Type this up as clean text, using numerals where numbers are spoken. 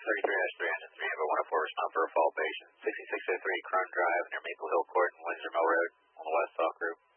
33-303, have a 104 respond for a fall patient, 6603 Cron Drive near Maple Hill Court and Windsor Mill Road on the West Sauk Group.